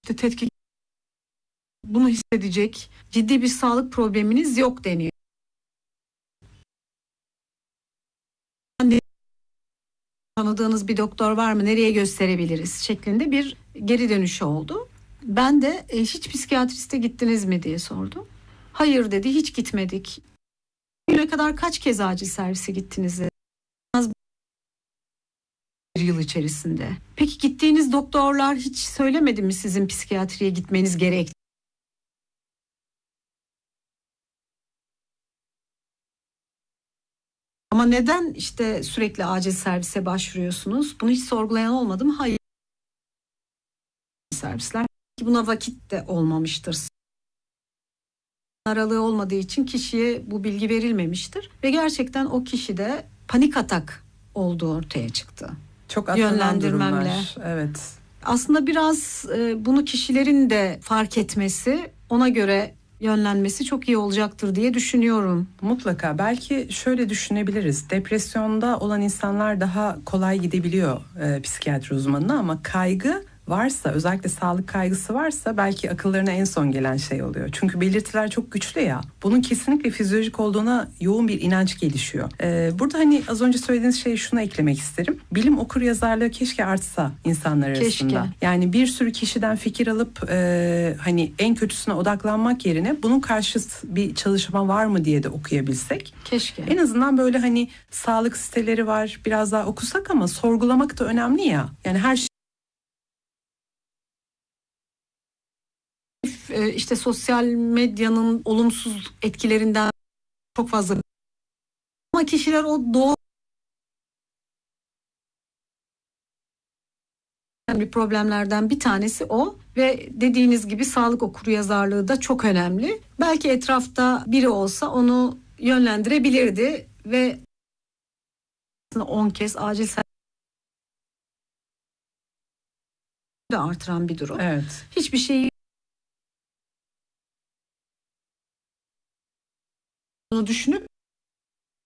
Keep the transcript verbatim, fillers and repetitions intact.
İşte tetkik bunu hissedecek ciddi bir sağlık probleminiz yok deniyor. Tanıdığınız bir doktor var mı? Nereye gösterebiliriz? Şeklinde bir geri dönüşü oldu. Ben de e, hiç psikiyatriste gittiniz mi diye sordum. Hayır dedi, hiç gitmedik. Bugüne kadar kaç kez acil servise gittiniz dedi. Az bir yıl içerisinde. Peki gittiğiniz doktorlar hiç söylemedi mi sizin psikiyatriye gitmeniz gerek? Ama neden işte sürekli acil servise başvuruyorsunuz? Bunu hiç sorgulayan olmadı mı? Hayır. Servisler ki buna vakit de olmamıştır. Aralığı olmadığı için kişiye bu bilgi verilmemiştir ve gerçekten o kişide panik atak olduğu ortaya çıktı. Çok atlanan Yönlendirmemle. durumlar. Evet. Aslında biraz e, bunu kişilerin de fark etmesi, ona göre yönlenmesi çok iyi olacaktır diye düşünüyorum. Mutlaka. Belki şöyle düşünebiliriz. Depresyonda olan insanlar daha kolay gidebiliyor e, psikiyatri uzmanına ama kaygı varsa, özellikle sağlık kaygısı varsa belki akıllarına en son gelen şey oluyor. Çünkü belirtiler çok güçlü ya. Bunun kesinlikle fizyolojik olduğuna yoğun bir inanç gelişiyor. Ee, burada hani az önce söylediğiniz şeyi şuna eklemek isterim. Bilim okuryazarlığı keşke artsa insanlar Keşke. arasında. Yani bir sürü kişiden fikir alıp e, hani en kötüsüne odaklanmak yerine bunun karşıt bir çalışma var mı diye de okuyabilsek. Keşke. En azından böyle hani sağlık siteleri var, biraz daha okusak ama sorgulamak da önemli ya. Yani her şey E, işte sosyal medyanın olumsuz etkilerinden çok fazla ama kişiler o doğru bir problemlerden bir tanesi o ve dediğiniz gibi sağlık okuryazarlığı da çok önemli. Belki etrafta biri olsa onu yönlendirebilirdi ve on kez acil servise de artıran bir durum. evet. Hiçbir şeyi düşünüp